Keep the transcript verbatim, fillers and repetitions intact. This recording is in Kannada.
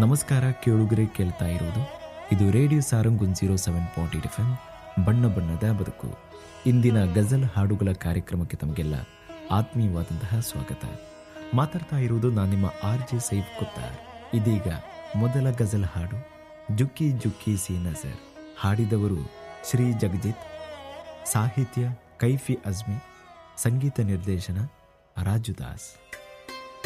ನಮಸ್ಕಾರ ಕೇಳುಗರೆ, ಕೇಳ್ತಾ ಇರೋದು ಇದು radio Sarang one zero seven point eight F M ಬಣ್ಣ ಬಣ್ಣದ ಬದುಕು. ಇಂದಿನ ಗಜಲ್ ಹಾಡುಗಳ ಕಾರ್ಯಕ್ರಮಕ್ಕೆ ತಮಗೆಲ್ಲ ಆತ್ಮೀಯವಾದಂತಹ ಸ್ವಾಗತ. ಮಾತಾಡ್ತಾ ಇರುವುದು ನಾನು ನಿಮ್ಮ ಆರ್ ಜೆ ಸೈಫ್ ಕೊತ್ತಾರ್. ಇದೀಗ ಮೊದಲ ಗಜಲ್ ಹಾಡು ಜುಕ್ಕಿ ಜುಕ್ಕಿ ಸಿ ನಜರ್. ಹಾಡಿದವರು ಶ್ರೀ ಜಗಜಿತ್, ಸಾಹಿತ್ಯ ಕೈಫಿ ಅಜ್ಮಿ, ಸಂಗೀತ ನಿರ್ದೇಶನ ರಾಜುದಾಸ್.